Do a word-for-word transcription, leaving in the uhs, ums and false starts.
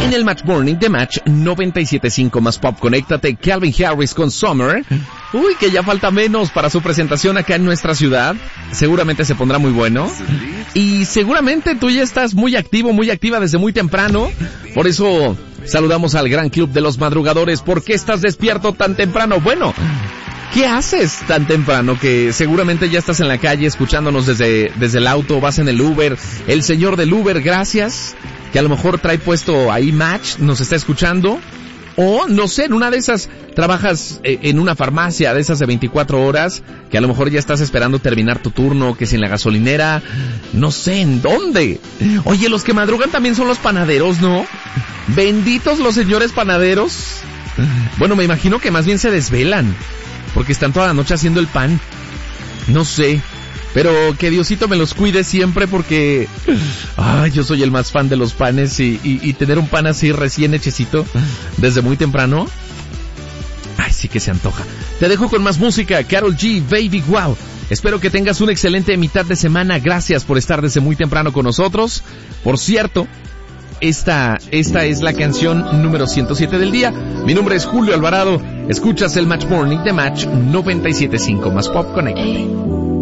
En el Match Morning de Match noventa y siete punto cinco más Pop, conéctate, Calvin Harris con Summer. Uy, que ya falta menos para su presentación acá en nuestra ciudad. Seguramente se pondrá muy bueno. Y seguramente tú ya estás muy activo, muy activa desde muy temprano. Por eso saludamos al gran club de los madrugadores. ¿Por qué estás despierto tan temprano? Bueno, ¿qué haces tan temprano? Que seguramente ya estás en la calle escuchándonos desde, desde el auto, vas en el Uber. El señor del Uber, gracias, que a lo mejor trae puesto ahí Match, nos está escuchando. O, no sé, en una de esas trabajas eh, en una farmacia de esas de veinticuatro horas, que a lo mejor ya estás esperando terminar tu turno, que si en la gasolinera, no sé en dónde. Oye, los que madrugan también son los panaderos, ¿no? Benditos los señores panaderos. Bueno, me imagino que más bien se desvelan, porque están toda la noche haciendo el pan. No sé, pero que Diosito me los cuide siempre, porque ay, yo soy el más fan de los panes y, y, y tener un pan así recién hechecito desde muy temprano, ay, sí que se antoja. Te dejo con más música, Karol G, Baby Wow. Espero que tengas una excelente mitad de semana. Gracias por estar desde muy temprano con nosotros. Por cierto, esta, esta es la canción número ciento siete del día. Mi nombre es Julio Alvarado. Escuchas el Match Morning de Match noventa y siete punto cinco más Pop, conéctate.